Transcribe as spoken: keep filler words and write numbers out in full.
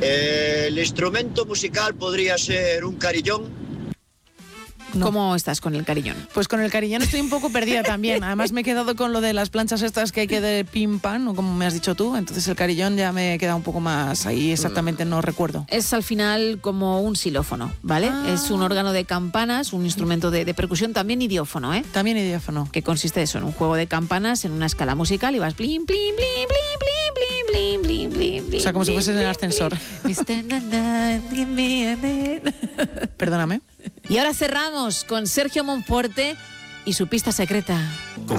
Eh, el instrumento musical podría ser un carillón. No. ¿Cómo estás con el carillón? Pues con el carillón estoy un poco perdida también. Además me he quedado con lo de las planchas estas que hay que de pim pam, o como me has dicho tú. Entonces el carillón ya me he quedado un poco más ahí, exactamente no recuerdo. Es al final como un xilófono, ¿vale? Ah. Es un órgano de campanas, un instrumento de, de percusión, también idiófono, ¿eh? También idiófono. Que consiste eso, en un juego de campanas en una escala musical y vas plim, plim, plim, plim, plim, plim, plim, plim, plim. O sea, como si fuese en el ascensor. Perdóname. Y ahora cerramos con Sergio Monforte y su pista secreta.